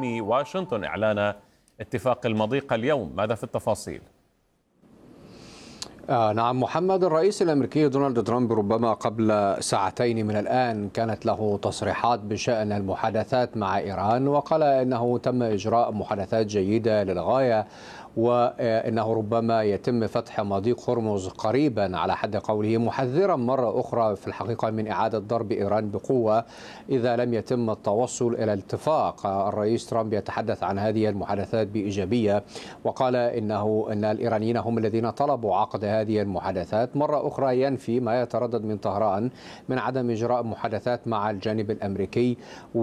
تنوي واشنطن إعلان اتفاق المضيق اليوم، ماذا في التفاصيل؟ نعم محمد، الرئيس الأمريكي دونالد ترامب ربما قبل ساعتين من الآن كانت له تصريحات بشأن المحادثات مع إيران، وقال إنه تم إجراء محادثات جيدة للغاية، وإنه ربما يتم فتح مضيق هرمز قريبا على حد قوله، محذرا مرة أخرى في الحقيقة من إعادة ضرب إيران بقوة إذا لم يتم التوصل إلى اتفاق. الرئيس ترامب يتحدث عن هذه المحادثات بإيجابية، وقال إن الإيرانيين هم الذين طلبوا عقد هذه المحادثات. مرة أخرى ينفي ما يتردد من طهران من عدم إجراء محادثات مع الجانب الأمريكي،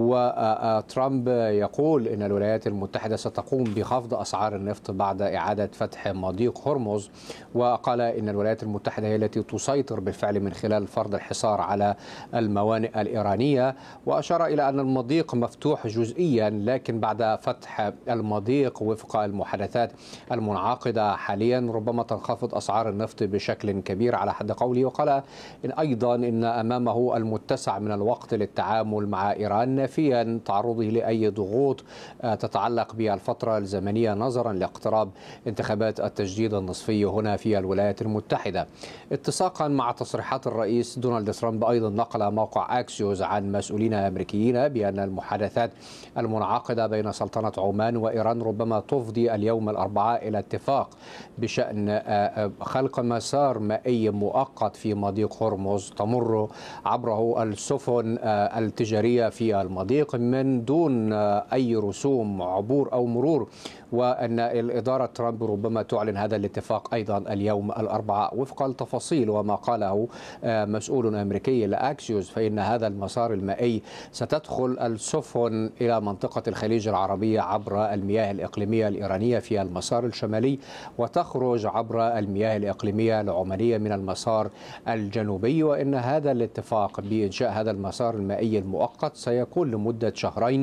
وترامب يقول إن الولايات المتحدة ستقوم بخفض أسعار النفط بعد إعادة فتح مضيق هرمز، وقال إن الولايات المتحدة هي التي تسيطر بالفعل من خلال فرض الحصار على الموانئ الإيرانية، وأشار إلى أن المضيق مفتوح جزئيا، لكن بعد فتح المضيق وفق المحادثات المنعقدة حاليا ربما تنخفض أسعار النفط بشكل كبير على حد قوله. وقال إن أيضا إن أمامه المتسع من الوقت للتعامل مع إيران، نافيا تعرضه لأي ضغوط تتعلق بالفترة الزمنية نظرا لاقتراب انتخابات التجديد النصفي هنا في الولايات المتحدة. اتساقا مع تصريحات الرئيس دونالد ترامب، أيضا نقل موقع أكسيوس عن مسؤولين أمريكيين بأن المحادثات المنعقدة بين سلطنة عمان وإيران ربما تفضي اليوم الأربعاء إلى اتفاق بشأن خلق مسار مائي مؤقت في مضيق هرمز تمر عبره السفن التجارية في المضيق من دون أي رسوم عبور أو مرور، وأن الإدارة ترامب ربما تعلن هذا الاتفاق أيضا اليوم الأربعاء. وفق التفاصيل وما قاله مسؤول أمريكي لأكسيوس، فإن هذا المسار المائي ستدخل السفن إلى منطقة الخليج العربية عبر المياه الإقليمية الإيرانية في المسار الشمالي، وتخرج عبر المياه الإقليمية العمانية من المسار الجنوبي، وإن هذا الاتفاق بإنشاء هذا المسار المائي المؤقت سيكون لمدة شهرين،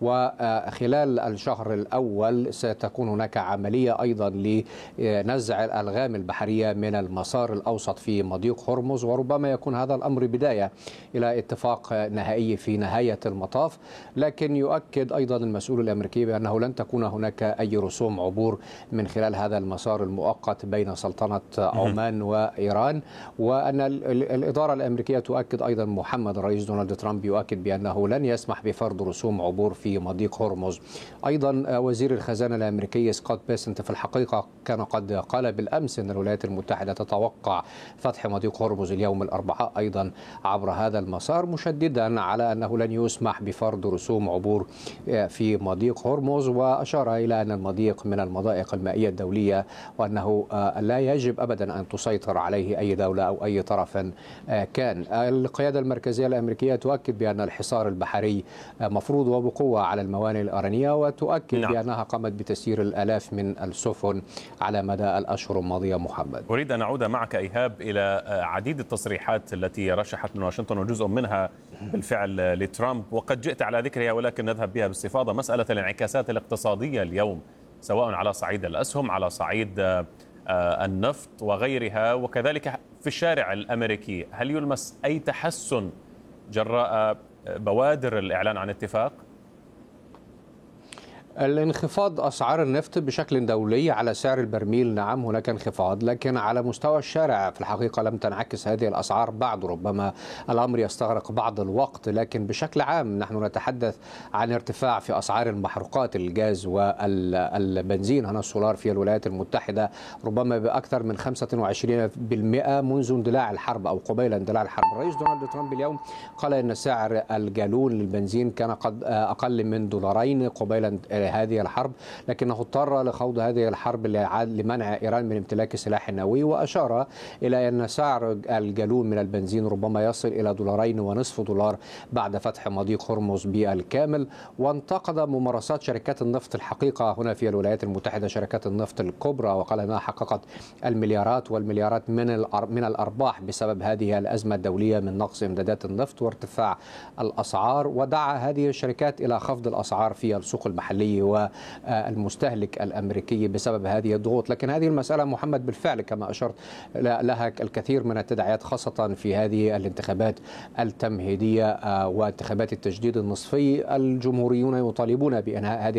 وخلال الشهر الأول ستكون هناك عملية أيضا لنزع الألغام البحرية من المسار الأوسط في مضيق هرمز، وربما يكون هذا الأمر بداية إلى اتفاق نهائي في نهاية المطاف. لكن يؤكد أيضا المسؤول الأمريكي بأنه لن تكون هناك أي رسوم عبور من خلال هذا المسار المؤقت بين سلطنة عمان وإيران، وأن الإدارة الأمريكية تؤكد أيضا، محمد الرئيس دونالد ترامب يؤكد بأنه لن يسمح بفرض رسوم عبور في مضيق هرمز. أيضا وزير الخزانة الأمريكي سكوت بيسنت في الحقيقة كان قد قال بالأمس أن الولايات المتحدة تتوقع فتح مضيق هرمز اليوم الأربعاء أيضا عبر هذا المسار، مشددا على أنه لن يسمح بفرض رسوم عبور في مضيق هرمز، وأشار إلى أن المضيق من المضائق المائية الدولية، وأنه لا يجب أبدا أن تسيطر عليه أي دولة أو أي طرف كان. القيادة المركزية الأمريكية تؤكد بأن الحصار البحري مفروض وبقوة على الموانئ الإيرانية، وتؤكد بأنها قامت بتسيير الآلاف من السفن على مدى الأشهر الماضية. محمد، أريد أن أعود معك إيهاب إلى عديد التصريحات التي رشحت من واشنطن وجزء منها بالفعل لترامب، وقد جئت على ذكرها ولكن نذهب بها باستفاضة. مسألة الانعكاسات الاقتصادية اليوم سواء على صعيد الأسهم، على صعيد النفط وغيرها، وكذلك في الشارع الأمريكي، هل يلمس أي تحسن جراء بوادر الإعلان عن اتفاق؟ الانخفاض أسعار النفط بشكل دولي على سعر البرميل، نعم هناك انخفاض، لكن على مستوى الشارع في الحقيقة لم تنعكس هذه الأسعار بعد، ربما الأمر يستغرق بعض الوقت، لكن بشكل عام نحن نتحدث عن ارتفاع في أسعار المحروقات، الغاز والبنزين هنا السولار في الولايات المتحدة ربما بأكثر من 25% منذ اندلاع الحرب أو قبيل اندلاع الحرب. الرئيس دونالد ترامب اليوم قال إن سعر الجالون للبنزين كان قد أقل من $2 قبيل هذه الحرب، لكنه اضطر لخوض هذه الحرب لمنع إيران من امتلاك سلاح نووي، وأشار إلى أن سعر الجالون من البنزين ربما يصل إلى $2.50 بعد فتح مضيق هرمز بالكامل. وانتقد ممارسات شركات النفط الحقيقة هنا في الولايات المتحدة، شركات النفط الكبرى، وقال أنها حققت المليارات والمليارات من الأرباح بسبب هذه الأزمة الدولية من نقص إمدادات النفط وارتفاع الأسعار، ودعا هذه الشركات إلى خفض الأسعار في السوق المحلي والمستهلك الأمريكي بسبب هذه الضغوط. لكن هذه المسألة محمد بالفعل كما أشرت لها الكثير من التداعيات، خاصة في هذه الانتخابات التمهيدية وانتخابات التجديد النصفي. الجمهوريون يطالبون بإنهاء هذه